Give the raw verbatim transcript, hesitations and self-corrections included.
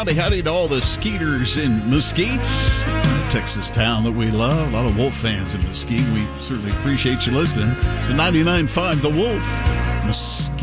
howdy, howdy to all the Skeeters in Mesquite, the Texas town that we love. A lot of Wolf fans in Mesquite. We certainly appreciate you listening to ninety-nine point five The Wolf, Mesquite.